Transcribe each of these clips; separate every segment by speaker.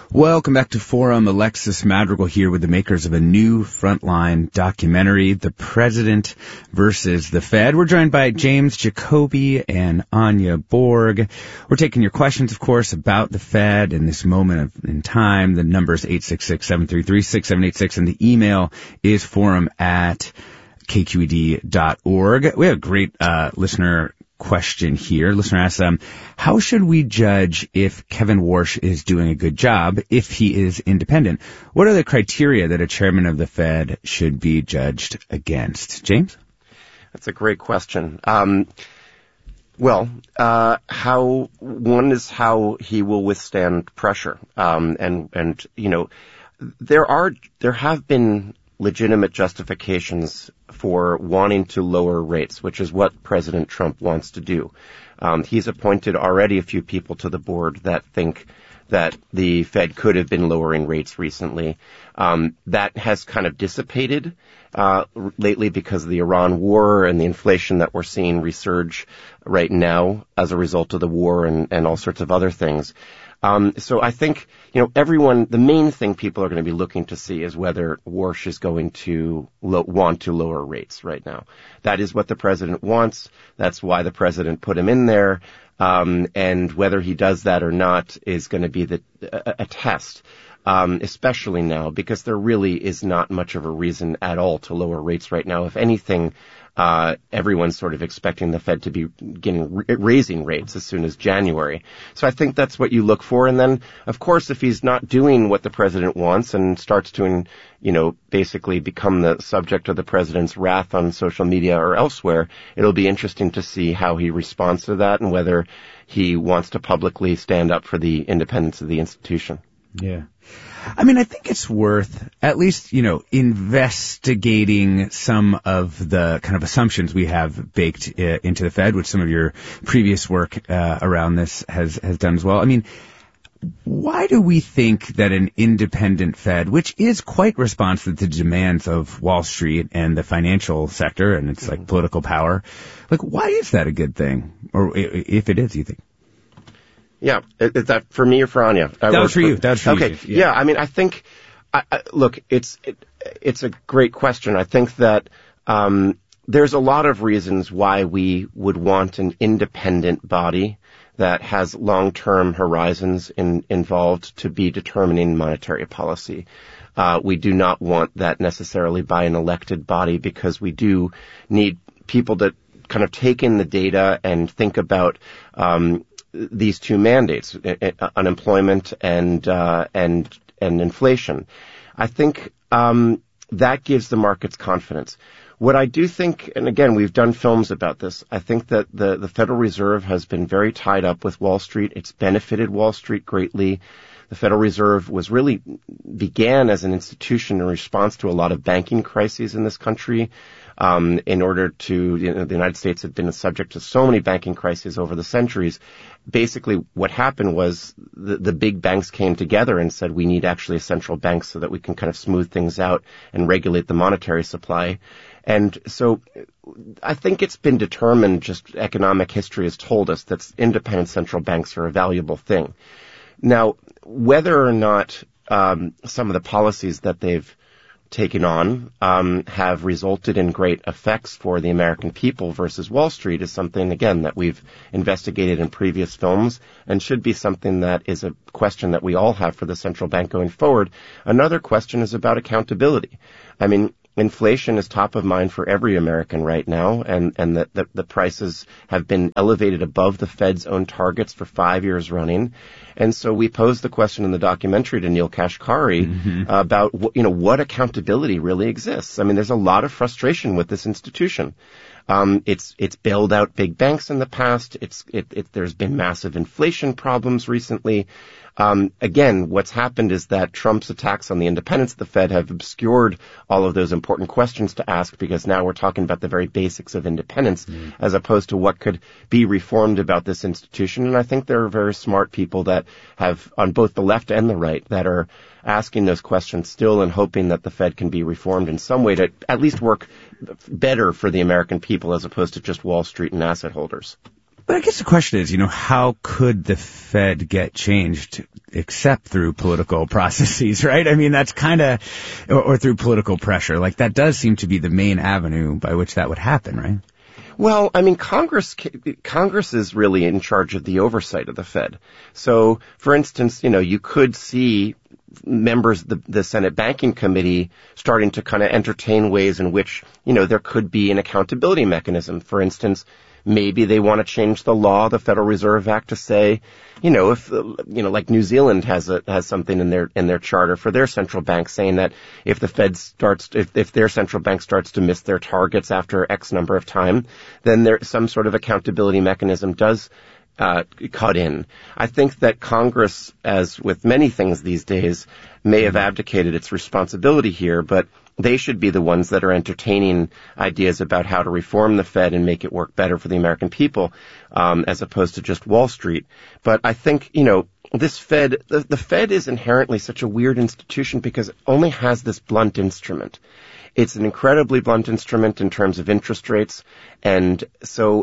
Speaker 1: Welcome back to Forum. Alexis Madrigal here with the makers of a new Frontline documentary, The President versus the Fed. We're joined by James Jacoby and Anya Borg. We're taking your questions, of course, about the Fed in this moment in time. The number is 866-733-6786, and the email is forum@kqed.org. We have a great listener question here. Listener asks, how should we judge if Kevin Warsh is doing a good job if he is independent? What are the criteria that a chairman of the Fed should be judged against? James?
Speaker 2: That's a great question. How one is how he will withstand pressure. And you know, there have been legitimate justifications for wanting to lower rates, which is what President Trump wants to do. He's appointed already a few people to the board that think that the Fed could have been lowering rates recently. That has kind of dissipated lately because of the Iran war and the inflation that we're seeing resurge right now as a result of the war and all sorts of other things. So I think, you know, the main thing people are going to be looking to see is whether Warsh is going to want to lower rates right now. That is what the president wants. That's why the president put him in there. And whether he does that or not is going to be a test. Especially now, because there really is not much of a reason at all to lower rates right now. If anything, everyone's sort of expecting the Fed to be raising rates as soon as January. So I think that's what you look for. And then, of course, if he's not doing what the president wants and starts to, you know, basically become the subject of the president's wrath on social media or elsewhere, it'll be interesting to see how he responds to that and whether he wants to publicly stand up for the independence of the institution.
Speaker 1: Yeah. I mean, I think it's worth at least, you know, investigating some of the kind of assumptions we have baked into the Fed, which some of your previous work around this has done as well. I mean, why do we think that an independent Fed, which is quite responsive to the demands of Wall Street and the financial sector and it's like political power, like why is that a good thing? Or if it is, you think?
Speaker 2: Yeah, is that for me or for Anya?
Speaker 1: That was for you.
Speaker 2: Okay. Yeah, I mean, I think, look, it's a great question. I think that there's a lot of reasons why we would want an independent body that has long-term horizons involved to be determining monetary policy. We do not want that necessarily by an elected body because we do need people to kind of take in the data and think about these two mandates, unemployment and inflation. I think that gives the markets confidence. What I do think, and again, we've done films about this, I think that the Federal Reserve has been very tied up with Wall Street. It's benefited Wall Street greatly. The Federal Reserve began as an institution in response to a lot of banking crises in this country. In order to, the United States had been subject to so many banking crises over the centuries. Basically, what happened was the big banks came together and said we need actually a central bank so that we can kind of smooth things out and regulate the monetary supply. And so I think it's been determined, just economic history has told us that independent central banks are a valuable thing. Now, whether or not some of the policies that they've taken on have resulted in great effects for the American people versus Wall Street is something, again, that we've investigated in previous films and should be something that is a question that we all have for the central bank going forward. Another question is about accountability. I mean, inflation is top of mind for every American right now, and the prices have been elevated above the Fed's own targets for 5 years running. And so we posed the question in the documentary to Neel Kashkari about what accountability really exists. I mean, there's a lot of frustration with this institution. It's bailed out big banks in the past. There's been massive inflation problems recently. Again, what's happened is that Trump's attacks on the independence of the Fed have obscured all of those important questions to ask because now we're talking about the very basics of independence as opposed to what could be reformed about this institution. And I think there are very smart people that have, on both the left and the right, that are asking those questions still and hoping that the Fed can be reformed in some way to at least work better for the American people as opposed to just Wall Street and asset holders.
Speaker 1: But I guess the question is, how could the Fed get changed except through political processes, right? I mean, that's kind of, or through political pressure. Like, that does seem to be the main avenue by which that would happen, right?
Speaker 2: Well, I mean, Congress is really in charge of the oversight of the Fed. So, for instance, you could see members of the Senate Banking Committee starting to kind of entertain ways in which, there could be an accountability mechanism. For instance, maybe they want to change the law, the Federal Reserve Act, to say, if, like New Zealand has something in their charter for their central bank saying that if the Fed if their central bank starts to miss their targets after X number of time, then some sort of accountability mechanism does cut in. I think that Congress, as with many things these days, may have abdicated its responsibility here, but they should be the ones that are entertaining ideas about how to reform the Fed and make it work better for the American people, as opposed to just Wall Street. But I think, this Fed, the Fed is inherently such a weird institution because it only has this blunt instrument. It's an incredibly blunt instrument in terms of interest rates, and so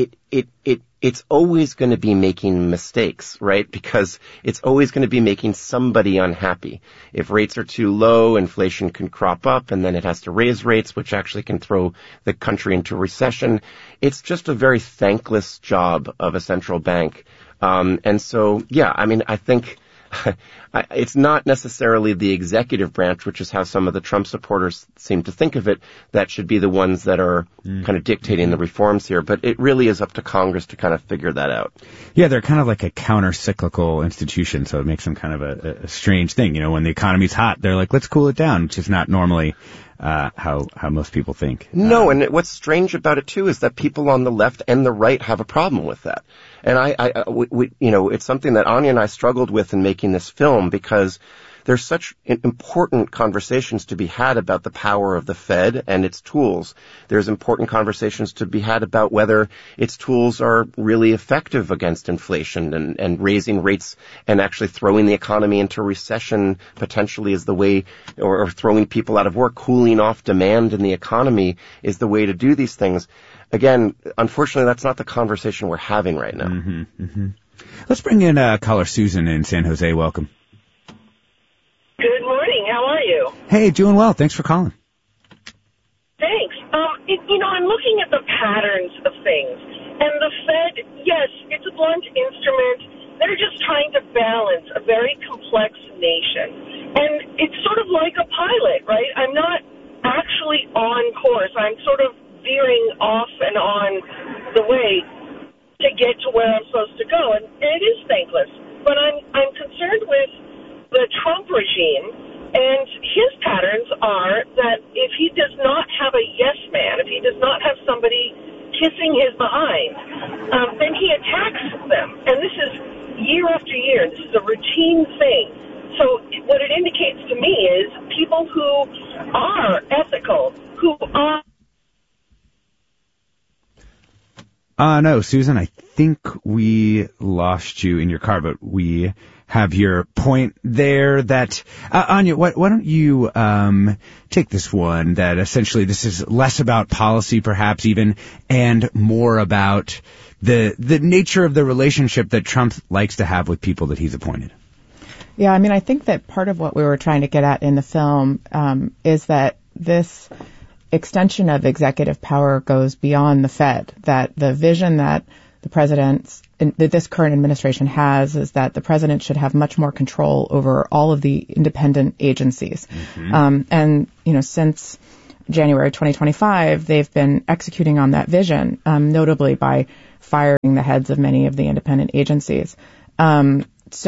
Speaker 2: it's always going to be making mistakes, right? Because it's always going to be making somebody unhappy. If rates are too low, inflation can crop up, and then it has to raise rates, which actually can throw the country into recession. It's just a very thankless job of a central bank. And so, yeah, I mean, I think it's not necessarily the executive branch, which is how some of the Trump supporters seem to think of it, that should be the ones that are kind of dictating the reforms here. But it really is up to Congress to kind of figure that out.
Speaker 1: Yeah, they're kind of like a counter-cyclical institution, so it makes them kind of a strange thing. When the economy's hot, they're like, let's cool it down, which is not normally how most people think.
Speaker 2: No, and what's strange about it, too, is that people on the left and the right have a problem with that. And it's something that Anya and I struggled with in making this film because there's such important conversations to be had about the power of the Fed and its tools. There's important conversations to be had about whether its tools are really effective against inflation and raising rates and actually throwing the economy into recession potentially is the way, or throwing people out of work, cooling off demand in the economy is the way to do these things. Again, unfortunately, that's not the conversation we're having right now.
Speaker 1: Mm-hmm, mm-hmm. Let's bring in caller Susan in San Jose. Welcome.
Speaker 3: Good morning. How are you?
Speaker 1: Hey, doing well. Thanks for calling.
Speaker 3: Thanks. I'm looking at the patterns of things. And the Fed, yes, it's a blunt instrument. They're just trying to balance a very complex nation. And it's sort of like a pilot, right? I'm not actually on course. I'm sort of veering off and on the way to get to where I'm supposed to go. And it is thankless. But I'm concerned with the Trump regime, and his patterns are that if he does not have a yes man, if he does not have somebody kissing his behind, then he attacks them. And this is year after year. This is a routine thing. So what it indicates to me is people who are ethical, who are...
Speaker 1: No, Susan, I think we lost you in your car, but we have your point there that, Anya, why don't you take this one, that essentially this is less about policy perhaps even, and more about the nature of the relationship that Trump likes to have with people that he's appointed.
Speaker 4: Yeah, I mean, I think that part of what we were trying to get at in the film is that this extension of executive power goes beyond the Fed, that the vision that that this current administration has is that the president should have much more control over all of the independent agencies. Mm-hmm. And, since January 2025, they've been executing on that vision, notably by firing the heads of many of the independent agencies. And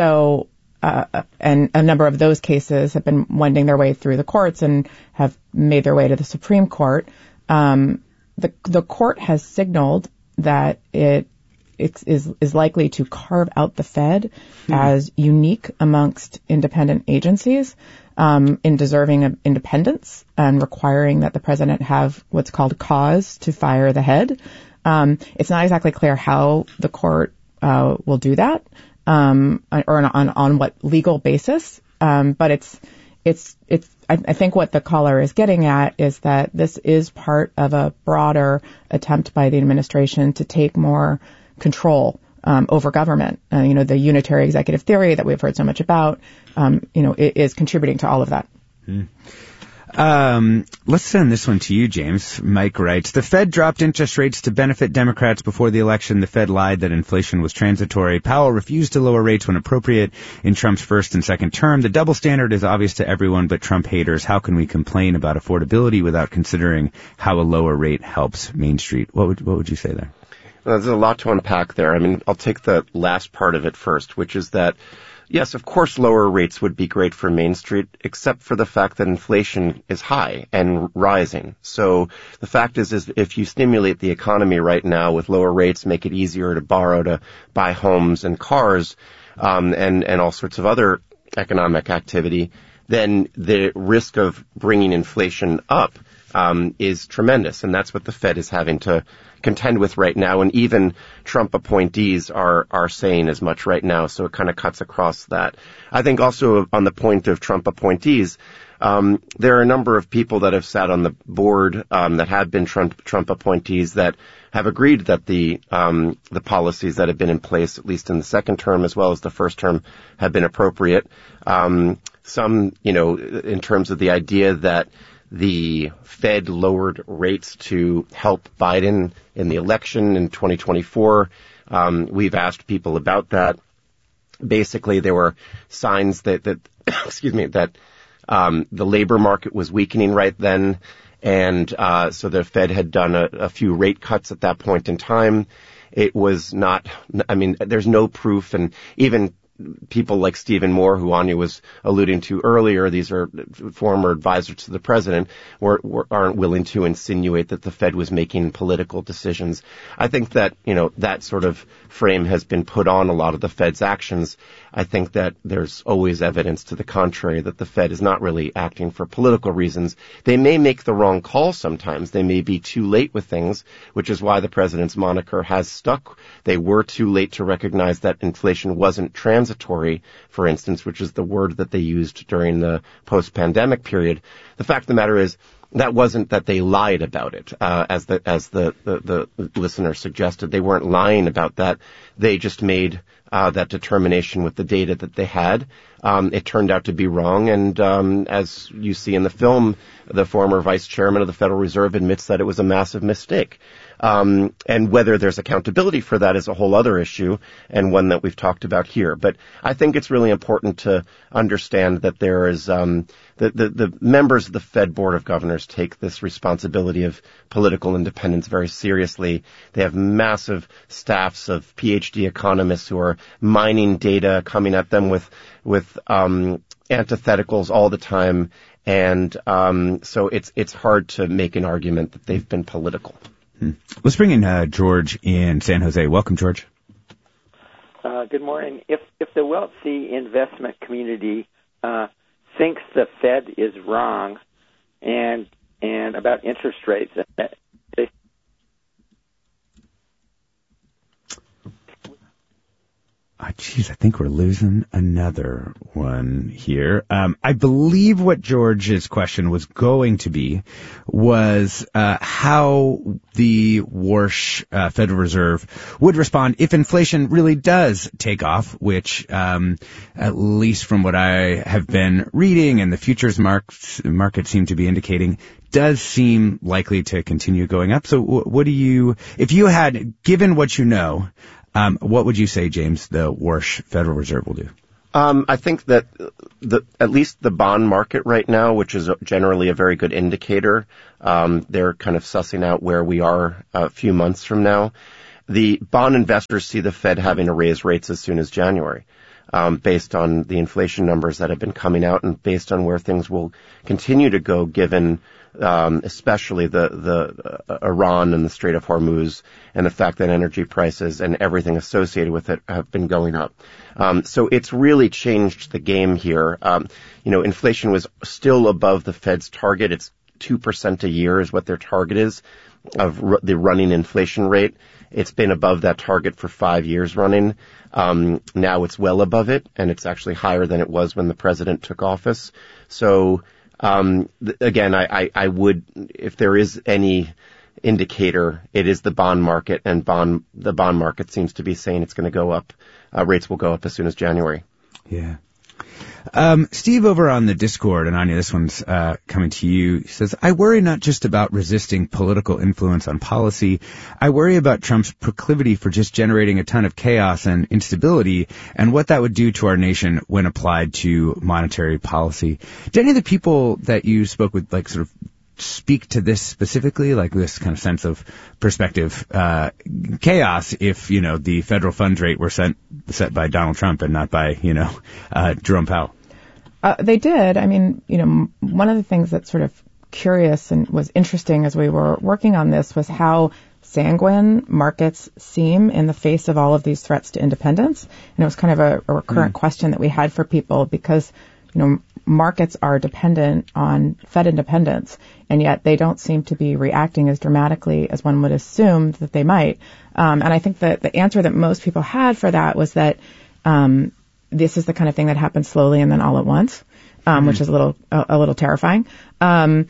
Speaker 4: a number of those cases have been wending their way through the courts and have made their way to the Supreme Court. The court has signaled that it is likely to carve out the Fed as unique amongst independent agencies in deserving of independence and requiring that the president have what's called cause to fire the head. It's not exactly clear how the court will do that. Or on what legal basis, but I think what the caller is getting at is that this is part of a broader attempt by the administration to take more control over government. The unitary executive theory that we've heard so much about, is contributing to all of that.
Speaker 1: Let's send this one to you, James. Mike writes, the Fed dropped interest rates to benefit Democrats before the election. The Fed lied that inflation was transitory. Powell refused to lower rates when appropriate in Trump's first and second term. The double standard is obvious to everyone but Trump haters. How can we complain about affordability without considering how a lower rate helps Main Street? What would you say there?
Speaker 2: Well, there's a lot to unpack there. I mean, I'll take the last part of it first, which is that yes, of course, lower rates would be great for Main Street, except for the fact that inflation is high and rising. So the fact is if you stimulate the economy right now with lower rates, make it easier to borrow to buy homes and cars, and all sorts of other economic activity, then the risk of bringing inflation up is tremendous. And that's what the Fed is having to contend with right now, and even Trump appointees are saying as much right now, so it kind of cuts across that. I think also on the point of Trump appointees, there are a number of people that have sat on the board that have been Trump appointees that have agreed that the policies that have been in place, at least in the second term as well as the first term, have been appropriate. Some, in terms of the idea that the Fed lowered rates to help Biden in the election in 2024. We've asked people about that. Basically, there were signs that the labor market was weakening right then. And so the Fed had done a few rate cuts at that point in time. It was not, there's no proof, and even people like Stephen Moore, who Anya was alluding to earlier, these are former advisors to the president, aren't willing to insinuate that the Fed was making political decisions. I think that, that sort of frame has been put on a lot of the Fed's actions. I think that there's always evidence to the contrary, that the Fed is not really acting for political reasons. They may make the wrong call sometimes. They may be too late with things, which is why the president's moniker has stuck. They were too late to recognize that inflation wasn't transitory, for instance, which is the word that they used during the post-pandemic period. The fact of the matter is, that wasn't that they lied about it, as the listener suggested. They weren't lying about that. They just made that determination with the data that they had. It turned out to be wrong, and as you see in the film, the former vice chairman of the Federal Reserve admits that it was a massive mistake. And whether there's accountability for that is a whole other issue, and one that we've talked about here. But I think it's really important to understand that there is the members of the Fed Board of Governors take this responsibility of political independence very seriously. They have massive staffs of PhD economists who are mining data, coming at them with antitheticals all the time, and so it's hard to make an argument that they've been political.
Speaker 1: Let's bring in George in San Jose. Welcome, George.
Speaker 5: Good morning. If the wealthy investment community thinks the Fed is wrong and about interest rates,
Speaker 1: I think we're losing another one here. I believe what George's question was going to be was how the Warsh Federal Reserve would respond if inflation really does take off, which at least from what I have been reading and the futures market seem to be indicating, does seem likely to continue going up. So what do you, if you had, given what you know, what would you say, James, the Warsh Federal Reserve will do?
Speaker 2: I think that at least the bond market right now, which is generally a very good indicator, they're kind of sussing out where we are a few months from now. The bond investors see the Fed having to raise rates as soon as January, based on the inflation numbers that have been coming out and based on where things will continue to go, given especially the Iran and the Strait of Hormuz, and the fact that energy prices and everything associated with it have been going up. So it's really changed the game here. Inflation was still above the Fed's target. It's 2% a year is what their target is of the running inflation rate. It's been above that target for 5 years running. Now it's well above it, and it's actually higher than it was when the president took office. So again, I would, if there is any indicator. It is the bond market, and the bond market seems to be saying it's going to go up. Rates will go up as soon as January.
Speaker 1: Yeah. Steve over on the Discord, and Anya, this one's coming to you. He says, I worry not just about resisting political influence on policy. I worry about Trump's proclivity for just generating a ton of chaos and instability and what that would do to our nation when applied to monetary policy. Do any of the people that you spoke with, like, sort of speak to this specifically, like this kind of sense of perspective, chaos if, the federal funds rate were set by Donald Trump and not by, Jerome Powell?
Speaker 4: They did. I mean, one of the things that's sort of curious and was interesting as we were working on this was how sanguine markets seem in the face of all of these threats to independence. And it was kind of a recurrent question that we had for people because, markets are dependent on Fed independence, and yet they don't seem to be reacting as dramatically as one would assume that they might. And I think that the answer that most people had for that was that this is the kind of thing that happens slowly and then all at once, which is a little terrifying. Sorry,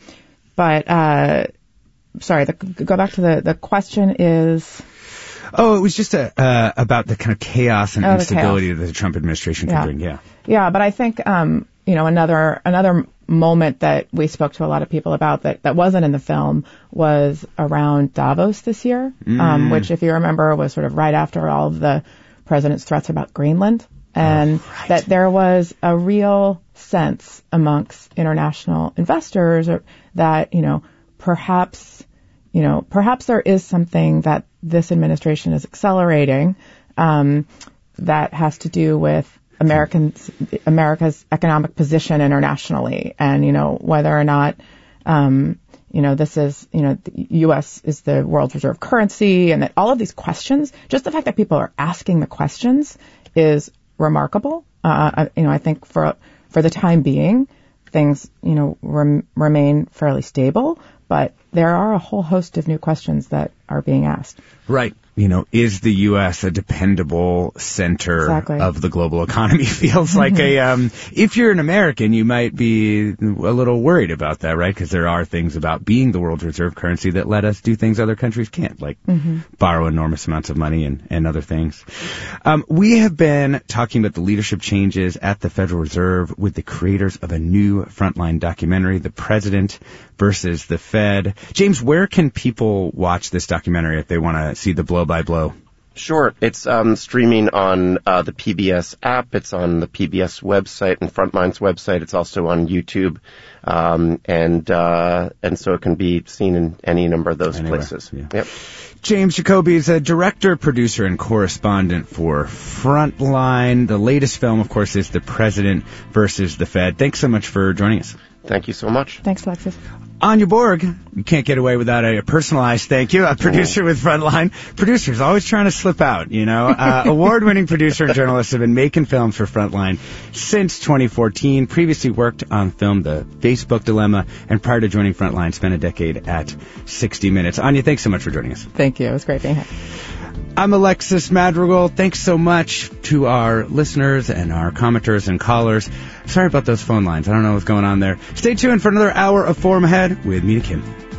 Speaker 4: go back to the question is...
Speaker 1: Oh, it was just about the kind of chaos and instability that the Trump administration could bring. Yeah. Yeah,
Speaker 4: but I think another moment that we spoke to a lot of people about that wasn't in the film was around Davos this year, which, if you remember, was sort of right after all of the president's threats about Greenland, and that there was a real sense amongst international investors that perhaps there is something that this administration is accelerating that has to do with America's economic position internationally, and whether or not this is the U.S. is the world's reserve currency, and that all of these questions, just the fact that people are asking the questions, is remarkable. I think for the time being, things remain fairly stable, but there are a whole host of new questions that are being asked.
Speaker 1: Right. Is the U.S. a dependable center of the global economy? Feels like if you're an American, you might be a little worried about that, right? Because there are things about being the world's reserve currency that let us do things other countries can't, like borrow enormous amounts of money and other things. We have been talking about the leadership changes at the Federal Reserve with the creators of a new Frontline documentary, The President versus the Fed. James, where can people watch this documentary if they want to see the blow-by-blow?
Speaker 2: Sure. It's streaming on the PBS app. It's on the PBS website and Frontline's website. It's also on YouTube. And so it can be seen in any number of those places.
Speaker 1: Yeah. Yep. James Jacoby is a director, producer, and correspondent for Frontline. The latest film, of course, is The President versus the Fed. Thanks so much for joining us.
Speaker 2: Thank you so much.
Speaker 4: Thanks, Alexis.
Speaker 1: Anya Borg, you can't get away without a personalized thank you. A producer with Frontline. Producers always trying to slip out, Award-winning producer and journalist have been making films for Frontline since 2014. Previously worked on film The Facebook Dilemma, and prior to joining Frontline, spent a decade at 60 Minutes. Anya, thanks so much for joining us.
Speaker 4: Thank you. It was great being here.
Speaker 1: I'm Alexis Madrigal. Thanks so much to our listeners and our commenters and callers. Sorry about those phone lines. I don't know what's going on there. Stay tuned for another hour of Forum Ahead with Mina Kim.